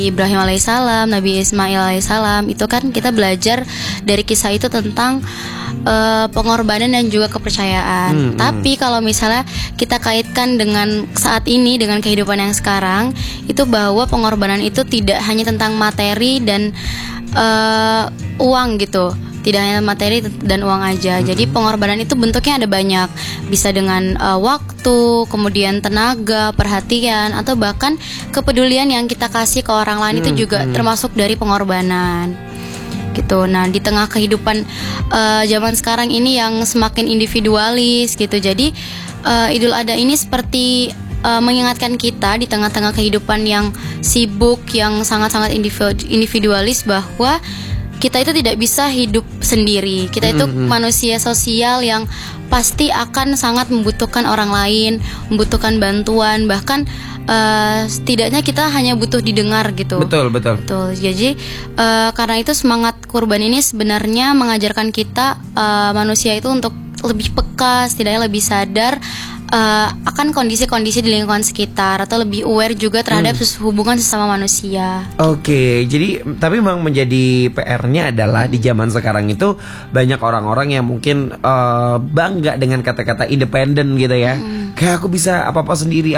Ibrahim alaihissalam, Nabi Ismail alaihissalam, itu kan kita belajar dari kisah itu tentang pengorbanan dan juga kepercayaan. Tapi kalau misalnya kita kaitkan dengan saat ini, dengan kehidupan yang sekarang, itu bahwa pengorbanan itu tidak hanya tentang materi dan uang gitu. Tidak hanya materi dan uang aja. Jadi pengorbanan itu bentuknya ada banyak. Bisa dengan waktu, kemudian tenaga, perhatian, atau bahkan kepedulian yang kita kasih ke orang lain itu juga termasuk dari pengorbanan. Gitu. Nah, di tengah kehidupan zaman sekarang ini yang semakin individualis gitu. Jadi Idul Adha ini seperti mengingatkan kita di tengah-tengah kehidupan yang sibuk, yang sangat-sangat individualis, bahwa kita itu tidak bisa hidup sendiri. Kita itu manusia sosial yang pasti akan sangat membutuhkan orang lain, membutuhkan bantuan, bahkan setidaknya kita hanya butuh didengar gitu. Betul. Jadi karena itu semangat kurban ini sebenarnya mengajarkan kita manusia itu untuk lebih peka, setidaknya lebih sadar akan kondisi-kondisi di lingkungan sekitar, atau lebih aware juga terhadap hubungan sesama manusia. Oke, jadi tapi memang menjadi PR-nya adalah di zaman sekarang itu banyak orang-orang yang mungkin bangga dengan kata-kata independen gitu ya. Kayak aku bisa apa-apa sendiri.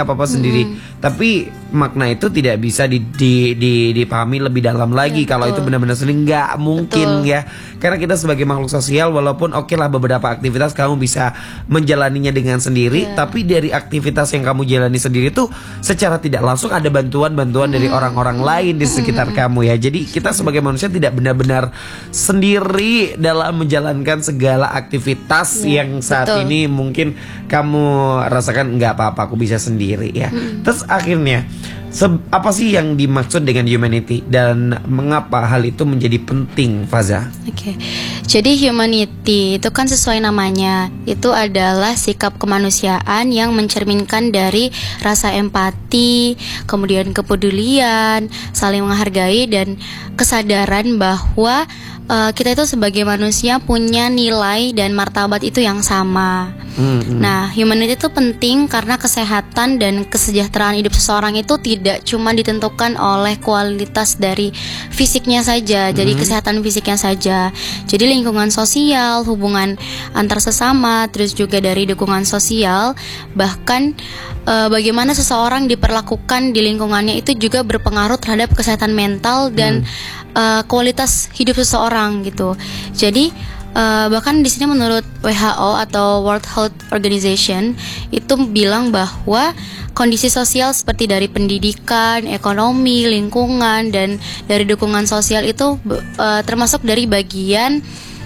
Tapi makna itu tidak bisa dipahami lebih dalam lagi kalau itu benar-benar sendiri. Nggak mungkin ya. Karena kita sebagai makhluk sosial, walaupun oke lah beberapa aktivitas kamu bisa menjalaninya dengan sendiri, tapi dari aktivitas yang kamu jalani sendiri tuh secara tidak langsung ada bantuan-bantuan dari orang-orang lain di sekitar kamu ya. Jadi kita sebagai manusia tidak benar-benar sendiri dalam menjalankan segala aktivitas yang saat ini mungkin kamu rasakan nggak apa-apa, aku bisa sendiri ya. Terus akhirnya apa sih yang dimaksud dengan humanity dan mengapa hal itu menjadi penting, Faza? Oke. Jadi humanity itu kan sesuai namanya, itu adalah sikap kemanusiaan yang mencerminkan dari rasa empati, kemudian kepedulian, saling menghargai, dan kesadaran bahwa kita itu sebagai manusia punya nilai dan martabat itu yang sama. Nah, humanity itu penting karena kesehatan dan kesejahteraan hidup seseorang itu tidak cuma ditentukan oleh kualitas dari fisiknya saja, jadi kesehatan fisiknya saja. Jadi lingkungan sosial, hubungan antar sesama, terus juga dari dukungan sosial, bahkan bagaimana seseorang diperlakukan di lingkungannya itu juga berpengaruh terhadap kesehatan mental dan kualitas hidup seseorang gitu. Jadi bahkan di sini menurut WHO atau World Health Organization itu bilang bahwa kondisi sosial seperti dari pendidikan, ekonomi, lingkungan, dan dari dukungan sosial itu termasuk dari bagian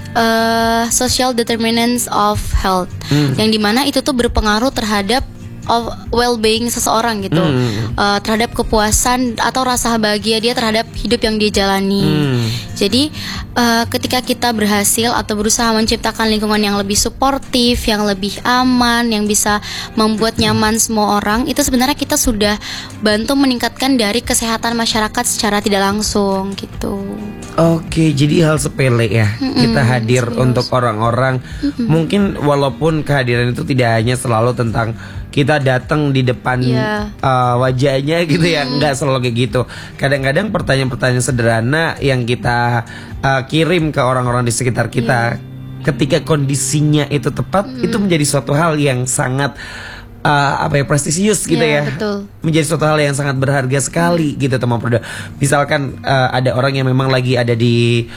social determinants of health, yang dimana itu tuh berpengaruh terhadap well-being seseorang gitu, terhadap kepuasan atau rasa bahagia dia terhadap hidup yang dia jalani. Jadi ketika kita berhasil atau berusaha menciptakan lingkungan yang lebih suportif, yang lebih aman, yang bisa membuat nyaman semua orang, itu sebenarnya kita sudah bantu meningkatkan dari kesehatan masyarakat secara tidak langsung gitu. Oke, jadi hal sepele ya, kita hadir untuk orang-orang. Mungkin walaupun kehadiran itu tidak hanya selalu tentang kita datang di depan wajahnya gitu ya, nggak selalu kayak gitu. Kadang-kadang pertanyaan-pertanyaan sederhana yang kita kirim ke orang-orang di sekitar kita, ketika kondisinya itu tepat, itu menjadi suatu hal yang sangat prestisius gitu ya. Betul. Menjadi suatu hal yang sangat berharga sekali gitu, teman Proda. Misalkan ada orang yang memang lagi ada di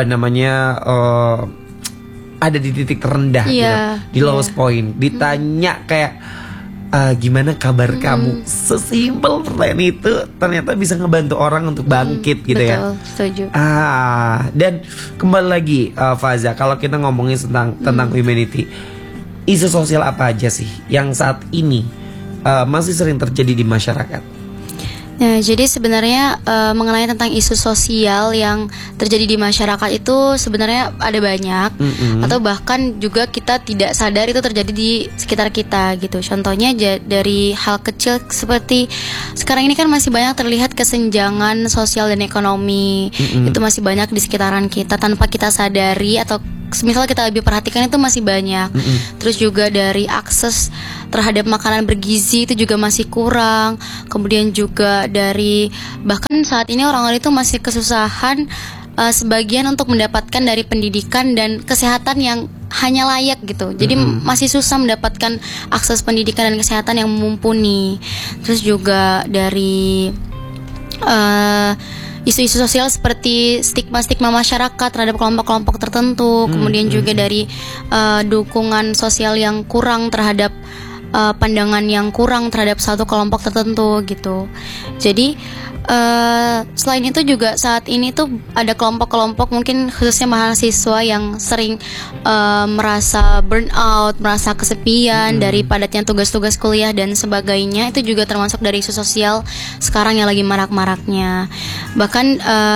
ada di titik terendah gitu, di lowest point, ditanya kayak gimana kabar kamu, sesimpel pertanyaan itu ternyata bisa ngebantu orang untuk bangkit gitu. Betul, ya. Setuju. Dan kembali lagi Faza, kalau kita ngomongin tentang humanity, isu sosial apa aja sih yang saat ini masih sering terjadi di masyarakat? Nah, jadi sebenarnya mengenai tentang isu sosial yang terjadi di masyarakat itu sebenarnya ada banyak, atau bahkan juga kita tidak sadar itu terjadi di sekitar kita gitu. Contohnya dari hal kecil seperti sekarang ini kan masih banyak terlihat kesenjangan sosial dan ekonomi. Itu masih banyak di sekitaran kita tanpa kita sadari, atau misal kita lebih perhatikan itu masih banyak. Terus juga dari akses terhadap makanan bergizi itu juga masih kurang. Kemudian juga dari bahkan saat ini orang-orang itu masih kesusahan sebagian untuk mendapatkan dari pendidikan dan kesehatan yang hanya layak gitu. Jadi masih susah mendapatkan akses pendidikan dan kesehatan yang mumpuni. Terus juga dari isu-isu sosial seperti stigma-stigma masyarakat terhadap kelompok-kelompok tertentu, kemudian juga dari dukungan sosial yang kurang terhadap pandangan yang kurang terhadap satu kelompok tertentu gitu. Jadi selain itu juga saat ini tuh ada kelompok-kelompok mungkin khususnya mahasiswa yang sering merasa burnout, merasa kesepian dari padatnya tugas-tugas kuliah dan sebagainya. Itu juga termasuk dari isu sosial sekarang yang lagi marak-maraknya. Bahkan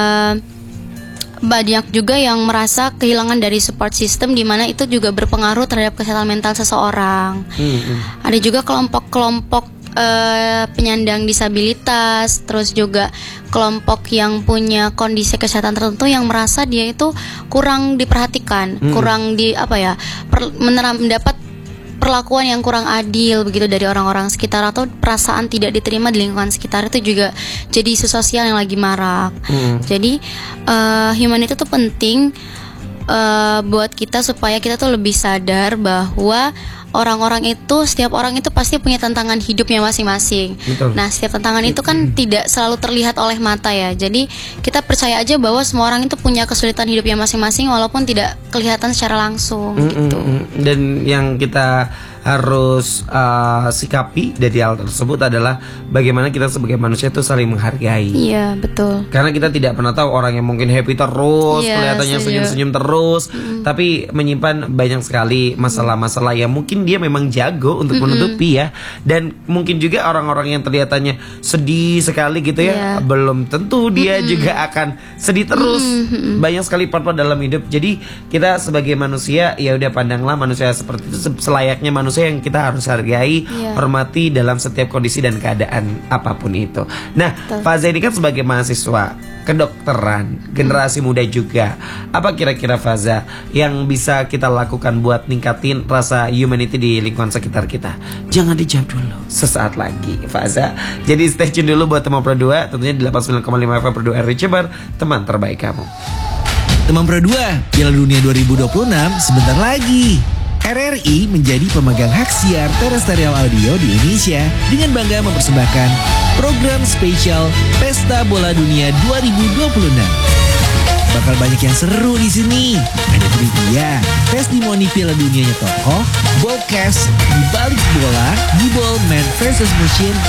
banyak juga yang merasa kehilangan dari support system, di mana itu juga berpengaruh terhadap kesehatan mental seseorang. Ada juga kelompok-kelompok penyandang disabilitas, terus juga kelompok yang punya kondisi kesehatan tertentu yang merasa dia itu kurang diperhatikan, kurang mendapat perlakuan yang kurang adil begitu dari orang-orang sekitar, atau perasaan tidak diterima di lingkungan sekitar. Itu juga jadi isu sosial yang lagi marak. Jadi humanity itu penting buat kita supaya kita tuh lebih sadar bahwa setiap orang itu pasti punya tantangan hidupnya masing-masing. Betul. Nah, setiap tantangan itu kan tidak selalu terlihat oleh mata ya. Jadi kita percaya aja bahwa semua orang itu punya kesulitan hidupnya masing-masing walaupun tidak kelihatan secara langsung gitu. Dan yang kita harus sikapi dari hal tersebut adalah bagaimana kita sebagai manusia itu saling menghargai. Iya, betul. Karena kita tidak pernah tahu orang yang mungkin happy terus, kelihatannya senyum-senyum terus, tapi menyimpan banyak sekali masalah-masalah yang mungkin dia memang jago untuk menutupi ya. Dan mungkin juga orang-orang yang kelihatannya sedih sekali gitu ya, belum tentu dia juga akan sedih terus. Banyak sekali part-part dalam hidup. Jadi kita sebagai manusia, ya udah pandanglah manusia seperti itu selayaknya manusia yang kita harus hargai, hormati dalam setiap kondisi dan keadaan apapun itu. Nah, Faza ini kan sebagai mahasiswa kedokteran, generasi muda juga. Apa kira-kira Faza yang bisa kita lakukan buat ningkatin rasa humanity di lingkungan sekitar kita? Jangan dijawab dulu, sesaat lagi Faza. Jadi stay tune dulu buat Teman Pro 2, tentunya di 89,5 FM Pro 2 RRI Jabar, teman terbaik kamu. Teman Pro 2, Piala Dunia 2026 sebentar lagi. RRI menjadi pemegang hak siar terrestrial audio di Indonesia dengan bangga mempersembahkan program spesial Pesta Bola Dunia 2026. Bakal banyak yang seru di sini. Ada trivia, testimoni Piala Dunianya tokoh, ballcast, di balik bola, di ball man versus machine,